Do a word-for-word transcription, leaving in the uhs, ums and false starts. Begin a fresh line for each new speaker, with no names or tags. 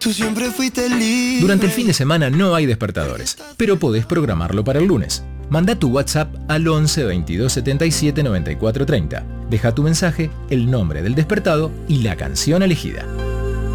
Tú siempre fuiste libre.
Durante el fin de semana no hay despertadores, pero podés programarlo para el lunes. Manda tu WhatsApp al once veintidós setenta y siete noventa y cuatro treinta. Deja tu mensaje, el nombre del despertado y la canción elegida.